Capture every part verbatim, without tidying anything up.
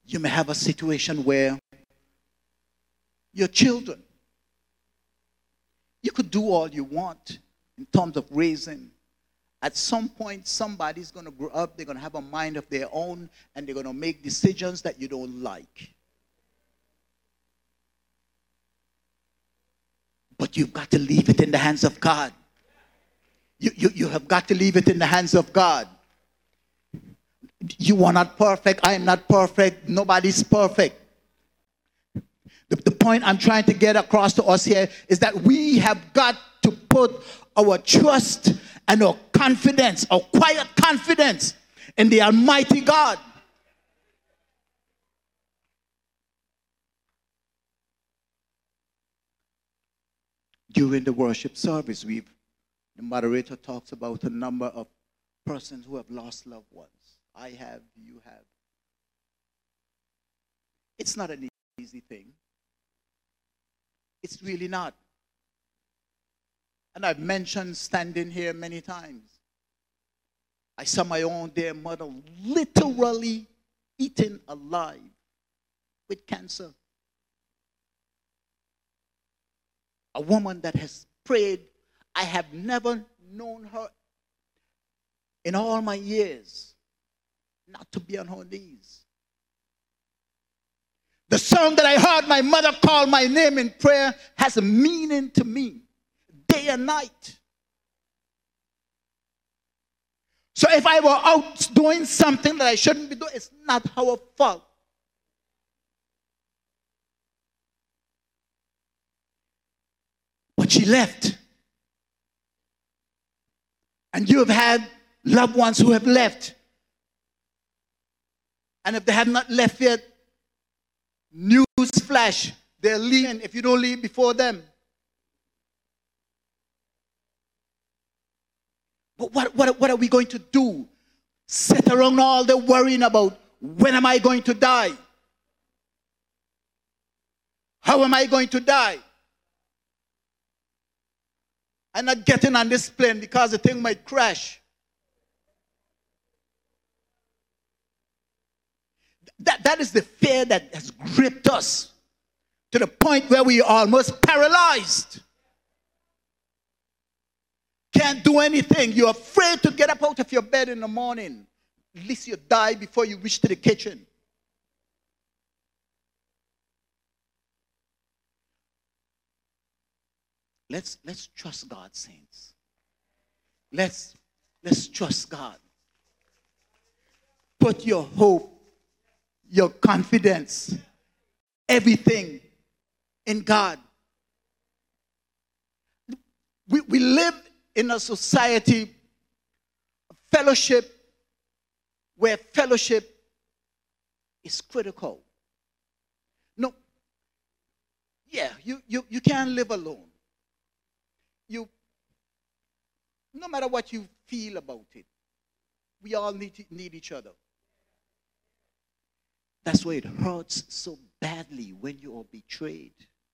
You may have a situation where your children, you could do all you want in terms of raising. At some point, somebody's going to grow up, they're going to have a mind of their own, and they're going to make decisions that you don't like. But you've got to leave it in the hands of God. You, you, you have got to leave it in the hands of God. You are not perfect. I am not perfect. Nobody's perfect. The, the point I'm trying to get across to us here is that we have got to put our trust and our confidence, our quiet confidence in the Almighty God. During the worship service, we've, the moderator talks about a number of persons who have lost loved ones. I have, you have. It's not an easy thing. It's really not. And I've mentioned standing here many times. I saw my own dear mother literally eaten alive with cancer. A woman that has prayed. I have never known her in all my years not to be on her knees. The song that I heard my mother call my name in prayer has a meaning to me, day and night. So if I were out doing something that I shouldn't be doing, it's not our fault. But she left. And you have had loved ones who have left. And if they have not left yet, news flash, they're leaving if you don't leave before them. But what, what, what are we going to do? Sit around all day worrying about when am I going to die? How am I going to die? I'm not getting on this plane because the thing might crash. That, that is the fear that has gripped us to the point where we are almost paralyzed. Can't do anything. You're afraid to get up out of your bed in the morning. At least you die before you reach to the kitchen. Let's, let's trust God, saints. Let's, let's trust God. Put your hope, your confidence, everything in God. We, we live in a society, a fellowship, where fellowship is critical. No, yeah, you, you, you can't live alone. You, no matter what you feel about it, we all need, to, need each other. That's why it hurts so badly when you are betrayed.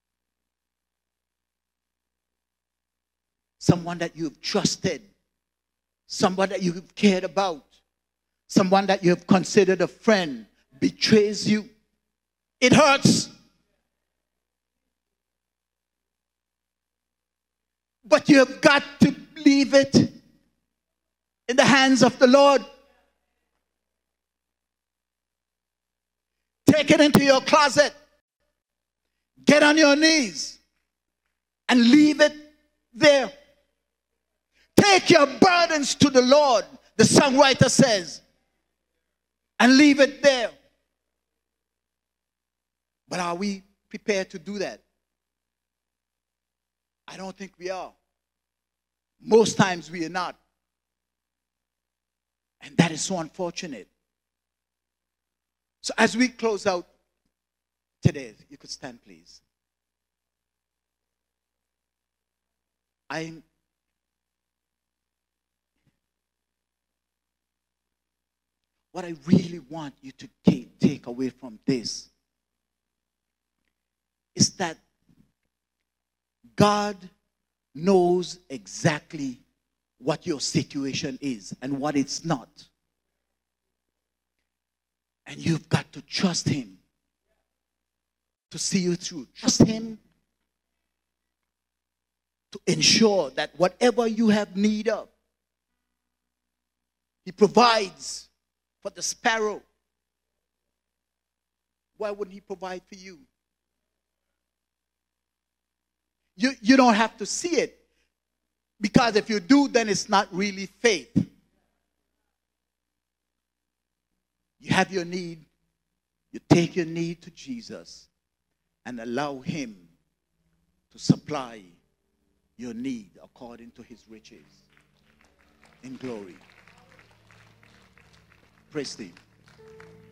Someone that you've trusted, someone that you've cared about, someone that you have considered a friend betrays you. It hurts. But you have got to leave it in the hands of the Lord. Take it into your closet. Get on your knees and leave it there. Take your burdens to the Lord, the songwriter says, and leave it there. But are we prepared to do that? I don't think we are. Most times we are not. And that is so unfortunate. So as we close out today, you could stand, please. I what I really want you to take, take away from this is that God knows exactly what your situation is and what it's not. And you've got to trust him to see you through. Trust him to ensure that whatever you have need of, he provides for the sparrow. Why wouldn't he provide for you? You, you don't have to see it. Because if you do, then it's not really faith. You have your need. You take your need to Jesus and allow him to supply your need according to his riches in glory. Praise Steve.